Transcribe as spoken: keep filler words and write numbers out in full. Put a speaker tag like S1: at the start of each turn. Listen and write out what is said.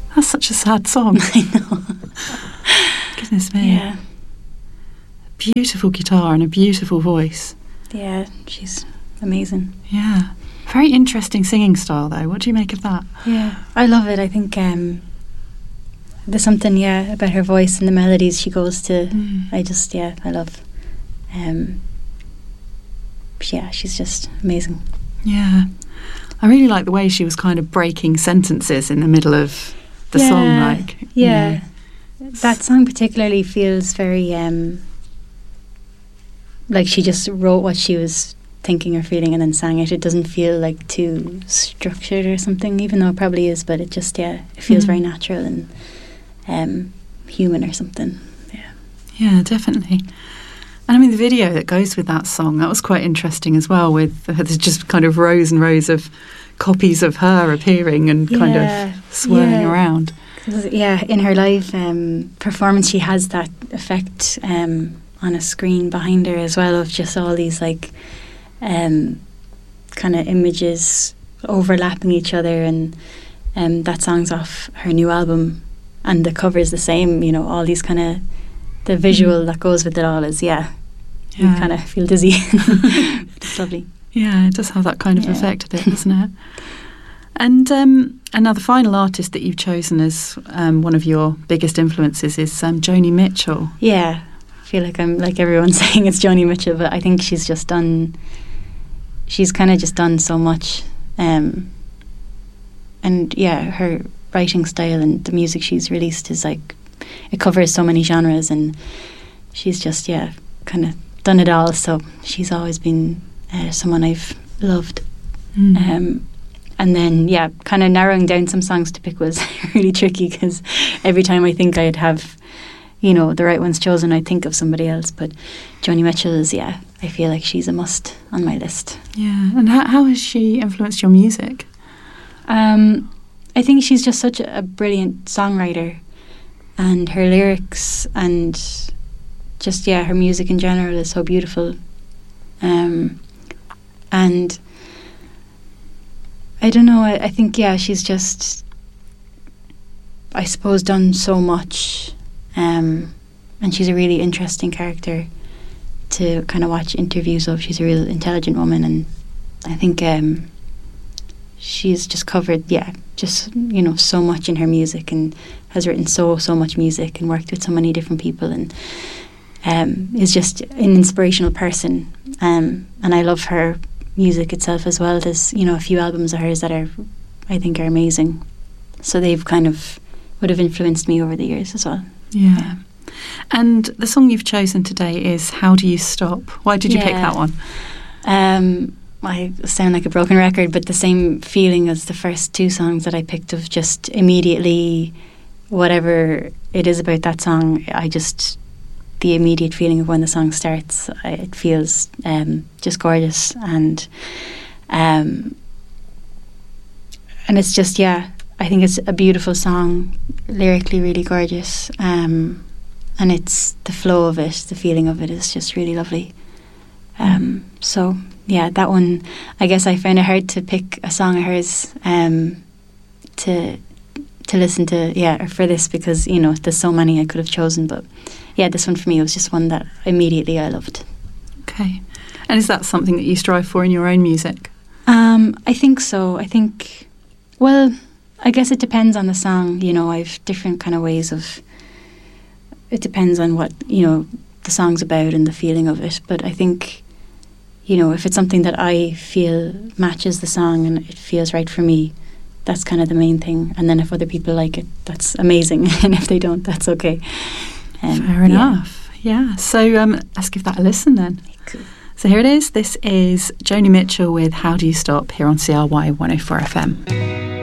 S1: That's such a sad song.
S2: I know.
S1: Goodness me.
S2: Yeah.
S1: Beautiful guitar and a beautiful voice.
S2: Yeah, she's amazing.
S1: Yeah. Very interesting singing style, though. What do you make of that?
S2: Yeah, I love it. I think um, there's something, yeah, about her voice and the melodies she goes to.
S1: Mm.
S2: I just, yeah, I love. Um, yeah, she's just amazing.
S1: Yeah. I really like the way she was kind of breaking sentences in the middle of the
S2: yeah,
S1: song. Like,
S2: yeah.
S1: You know.
S2: That song particularly feels very, um, like she just wrote what she was thinking or feeling and then sang it. It doesn't feel like too structured or something, even though it probably is, but it just, yeah, it feels mm. very natural and um, human or something. Yeah.
S1: Yeah, definitely. And I mean, the video that goes with that song, that was quite interesting as well, with uh, there's just kind of rows and rows of copies of her appearing and
S2: yeah,
S1: kind of swirling
S2: yeah.
S1: around.
S2: Yeah, in her live um, performance, she has that effect um, on a screen behind her as well, of just all these like um, kind of images overlapping each other, and um, that song's off her new album, and the cover is the same. You know, all these kind of the visual mm. that goes with it all is yeah, yeah. you kind of feel dizzy. It's lovely.
S1: Yeah, it does have that kind of
S2: yeah.
S1: effect with it, doesn't it? And um, another final artist that you've chosen as um, one of your biggest influences is um, Joni Mitchell.
S2: Yeah, I feel like I'm like everyone saying it's Joni Mitchell, but I think she's just done. She's kind of just done so much, um, and yeah, her writing style and the music she's released is like it covers so many genres, and she's just yeah kind of done it all. So she's always been uh, someone I've loved.
S1: Mm.
S2: Um, And then, yeah, kind of narrowing down some songs to pick was really tricky, because every time I think I'd have, you know, the right ones chosen, I'd think of somebody else. But Joni Mitchell is, yeah, I feel like she's a must on my list.
S1: Yeah. And how, how has she influenced your music?
S2: Um, I think she's just such a, a brilliant songwriter, and her lyrics and just, yeah, her music in general is so beautiful. Um, and... I don't know, I, I think, yeah, she's just, I suppose, done so much, um, and she's a really interesting character to kind of watch interviews of. She's a real intelligent woman, and I think um, she's just covered, yeah, just, you know, so much in her music, and has written so, so much music and worked with so many different people, and um, is just an inspirational person, um, and I love her music itself as well. There's, you know, a few albums of hers that are, I think, are amazing. So they've kind of would have influenced me over the years as well.
S1: Yeah. yeah. And the song you've chosen today is How Do You Stop? Why did you
S2: yeah.
S1: pick that one?
S2: Um, I sound like a broken record, but the same feeling as the first two songs that I picked, of just immediately, whatever it is about that song, I just... the immediate feeling of when the song starts, it feels um, just gorgeous, and um, and it's just, yeah, I think it's a beautiful song, lyrically really gorgeous, um, and it's the flow of it, the feeling of it is just really lovely. Um, so yeah, that one, I guess I found it hard to pick a song of hers um, to to listen to, yeah, for this, because, you know, there's so many I could have chosen, but yeah, this one for me was just one that immediately I loved.
S1: Okay. And is that something that you strive for in your own music?
S2: Um, I think so. I think, well, I guess it depends on the song. You know, I've different kind of ways of, it depends on what, you know, the song's about and the feeling of it. But I think, you know, if it's something that I feel matches the song and it feels right for me, that's kind of the main thing. And then if other people like it, that's amazing. And if they don't, that's okay.
S1: Um, Fair enough. Yeah. yeah. So um, let's give that a listen then.
S2: Cool.
S1: So here it is. This is Joni Mitchell with How Do You Stop here on C R Y one oh four F M.